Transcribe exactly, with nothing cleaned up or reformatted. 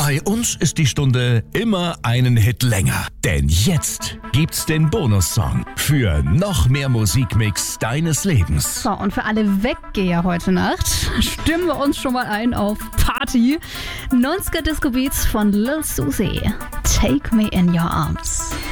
Bei uns ist die Stunde immer einen Hit länger. Denn jetzt gibt's den Bonussong für noch mehr Musikmix deines Lebens. So, und für alle Weggeher heute Nacht stimmen wir uns schon mal ein auf Party. Non-Ska Disco Beats von Lil Susie. Take Me in Your Arms.